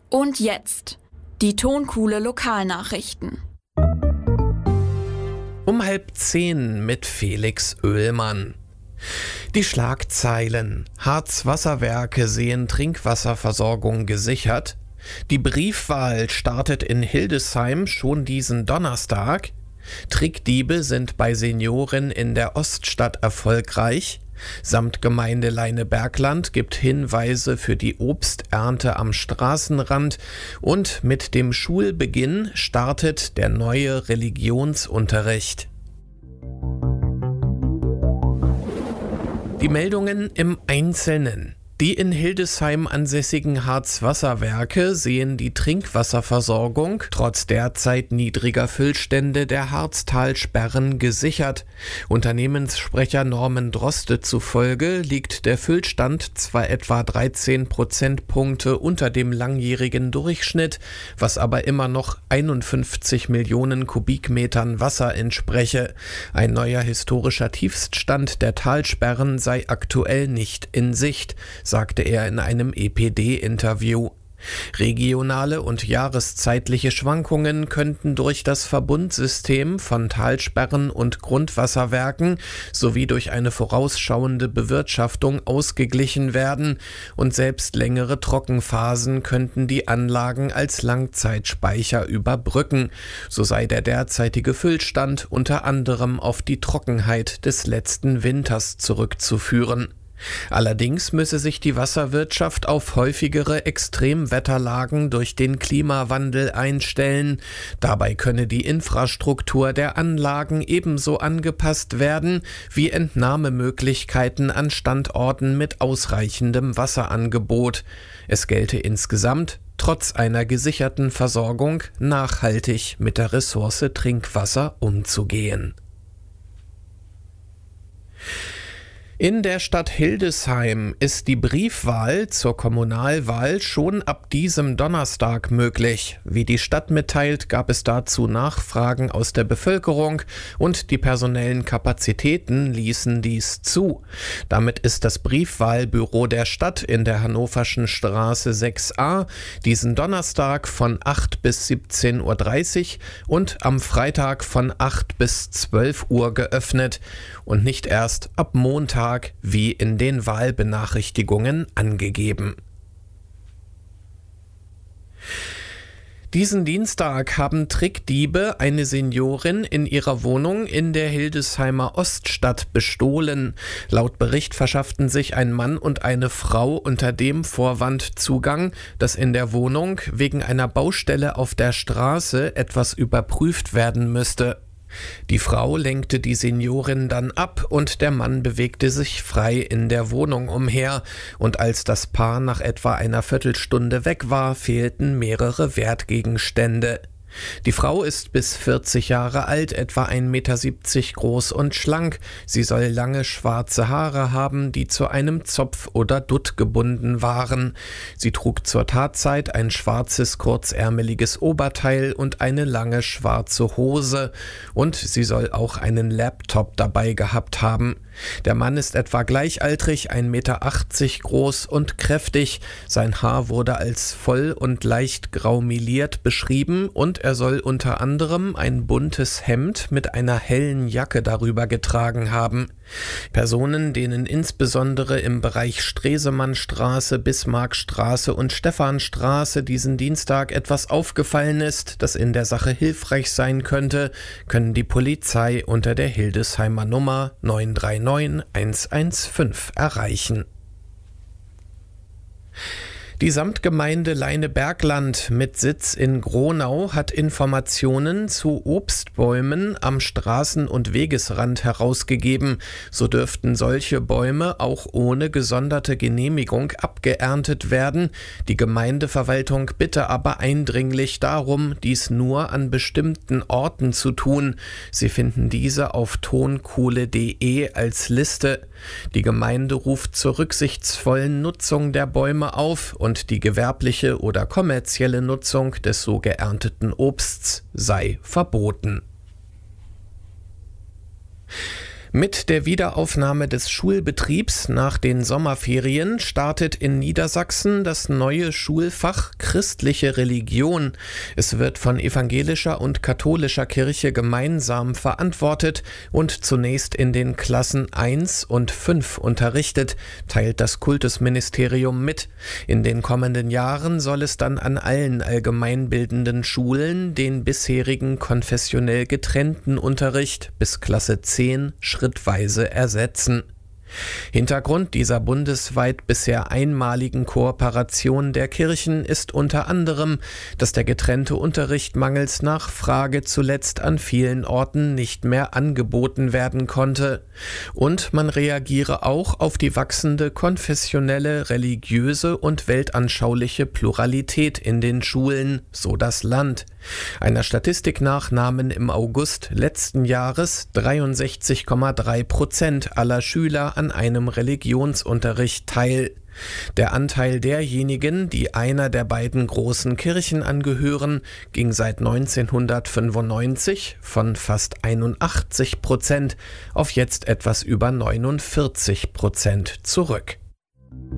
Und jetzt die Tonkuhle Lokalnachrichten. Um 9:30 mit Felix Oehlmann. Die Schlagzeilen: Harzwasserwerke sehen Trinkwasserversorgung gesichert. Die Briefwahl startet in Hildesheim schon diesen Donnerstag. Trickdiebe sind bei Senioren in der Oststadt erfolgreich. Samtgemeinde Leinebergland gibt Hinweise für die Obsternte am Straßenrand und mit dem Schulbeginn startet der neue Religionsunterricht. Die Meldungen im Einzelnen. Die in Hildesheim ansässigen Harzwasserwerke sehen die Trinkwasserversorgung trotz derzeit niedriger Füllstände der Harztalsperren gesichert. Unternehmenssprecher Norman Droste zufolge liegt der Füllstand zwar etwa 13 Prozentpunkte unter dem langjährigen Durchschnitt, was aber immer noch 51 Millionen Kubikmetern Wasser entspreche. Ein neuer historischer Tiefststand der Talsperren sei aktuell nicht in Sicht, sagte er in einem EPD-Interview. Regionale und jahreszeitliche Schwankungen könnten durch das Verbundsystem von Talsperren und Grundwasserwerken sowie durch eine vorausschauende Bewirtschaftung ausgeglichen werden und selbst längere Trockenphasen könnten die Anlagen als Langzeitspeicher überbrücken. So sei der derzeitige Füllstand unter anderem auf die Trockenheit des letzten Winters zurückzuführen. Allerdings müsse sich die Wasserwirtschaft auf häufigere Extremwetterlagen durch den Klimawandel einstellen. Dabei könne die Infrastruktur der Anlagen ebenso angepasst werden wie Entnahmemöglichkeiten an Standorten mit ausreichendem Wasserangebot. Es gelte insgesamt, trotz einer gesicherten Versorgung, nachhaltig mit der Ressource Trinkwasser umzugehen. In der Stadt Hildesheim ist die Briefwahl zur Kommunalwahl schon ab diesem Donnerstag möglich. Wie die Stadt mitteilt, gab es dazu Nachfragen aus der Bevölkerung und die personellen Kapazitäten ließen dies zu. Damit ist das Briefwahlbüro der Stadt in der Hannoverschen Straße 6a diesen Donnerstag von 8 bis 17:30 Uhr und am Freitag von 8 bis 12 Uhr geöffnet und nicht erst ab Montag wie in den Wahlbenachrichtigungen angegeben. Diesen Dienstag haben Trickdiebe eine Seniorin in ihrer Wohnung in der Hildesheimer Oststadt bestohlen. Laut Bericht verschafften sich ein Mann und eine Frau unter dem Vorwand Zugang, dass in der Wohnung wegen einer Baustelle auf der Straße etwas überprüft werden müsste. Die Frau lenkte die Seniorin dann ab und der Mann bewegte sich frei in der Wohnung umher. Und als das Paar nach etwa einer Viertelstunde weg war, fehlten mehrere Wertgegenstände. Die Frau ist bis 40 Jahre alt, etwa 1,70 Meter groß und schlank. Sie soll lange schwarze Haare haben, die zu einem Zopf oder Dutt gebunden waren. Sie trug zur Tatzeit ein schwarzes, kurzärmeliges Oberteil und eine lange schwarze Hose. Und sie soll auch einen Laptop dabei gehabt haben. Der Mann ist etwa gleichaltrig, 1,80 Meter groß und kräftig. Sein Haar wurde als voll und leicht graumeliert beschrieben und er soll unter anderem ein buntes Hemd mit einer hellen Jacke darüber getragen haben. Personen, denen insbesondere im Bereich Stresemannstraße, Bismarckstraße und Stephanstraße diesen Dienstag etwas aufgefallen ist, das in der Sache hilfreich sein könnte, können die Polizei unter der Hildesheimer Nummer 939 115 erreichen. Die Samtgemeinde Leinebergland mit Sitz in Gronau hat Informationen zu Obstbäumen am Straßen- und Wegesrand herausgegeben. So dürften solche Bäume auch ohne gesonderte Genehmigung abgeerntet werden. Die Gemeindeverwaltung bitte aber eindringlich darum, dies nur an bestimmten Orten zu tun. Sie finden diese auf tonkuhle.de als Liste. Die Gemeinde ruft zur rücksichtsvollen Nutzung der Bäume auf und die gewerbliche oder kommerzielle Nutzung des so geernteten Obsts sei verboten. Mit der Wiederaufnahme des Schulbetriebs nach den Sommerferien startet in Niedersachsen das neue Schulfach Christliche Religion. Es wird von evangelischer und katholischer Kirche gemeinsam verantwortet und zunächst in den Klassen 1 und 5 unterrichtet, teilt das Kultusministerium mit. In den kommenden Jahren soll es dann an allen allgemeinbildenden Schulen den bisherigen konfessionell getrennten Unterricht bis Klasse 10 schrittweise ersetzen. Hintergrund dieser bundesweit bisher einmaligen Kooperation der Kirchen ist unter anderem, dass der getrennte Unterricht mangels Nachfrage zuletzt an vielen Orten nicht mehr angeboten werden konnte. Und man reagiere auch auf die wachsende konfessionelle, religiöse und weltanschauliche Pluralität in den Schulen, so das Land. Einer Statistik nach nahmen im August letzten Jahres 63,3% aller Schüler an einem Religionsunterricht teil. Der Anteil derjenigen, die einer der beiden großen Kirchen angehören, ging seit 1995 von fast 81% auf jetzt etwas über 49% zurück.